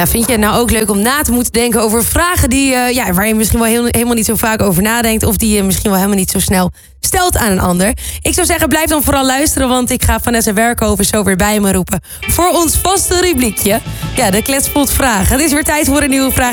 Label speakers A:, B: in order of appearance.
A: Ja, vind je het nou ook leuk om na te moeten denken over vragen die, waar je misschien wel helemaal niet zo vaak over nadenkt, of die je misschien wel helemaal niet zo snel stelt aan een ander? Ik zou zeggen, blijf dan vooral luisteren, want ik ga Vanessa Werkhoven zo weer bij me roepen voor ons vaste rubriekje. Ja, de Kletspot vragen. Het is weer tijd voor een nieuwe vraag.